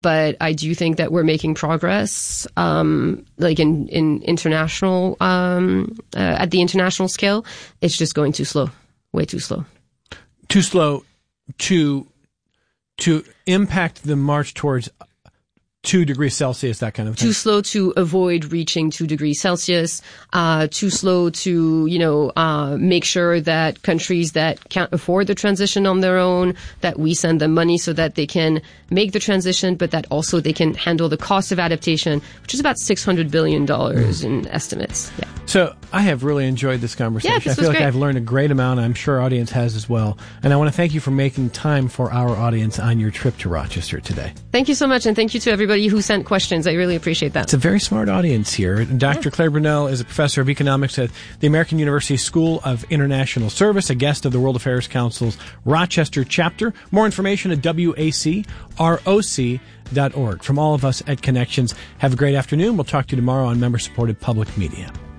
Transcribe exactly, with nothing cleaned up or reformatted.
But I do think that we're making progress, um, like in, in international, um, uh, at the international scale. It's just going too slow, way too slow. Too slow to, to impact the march towards two degrees Celsius, that kind of thing. Too slow to avoid reaching two degrees Celsius, uh, too slow to, you know, uh, make sure that countries that can't afford the transition on their own, that we send them money so that they can make the transition, but that also they can handle the cost of adaptation, which is about six hundred billion dollars mm. in estimates. Yeah. So I have really enjoyed this conversation. Yeah, this I feel was like great. I've learned a great amount. I'm sure our audience has as well. And I want to thank you for making time for our audience on your trip to Rochester today. Thank you so much, and thank you to everybody who sent questions. I really appreciate that. It's a very smart audience here. Doctor Yeah. Claire Brunel is a professor of economics at the American University School of International Service, a guest of the World Affairs Council's Rochester chapter. More information at W A C R O C dot org. From all of us at Connections, have a great afternoon. We'll talk to you tomorrow on member-supported public media.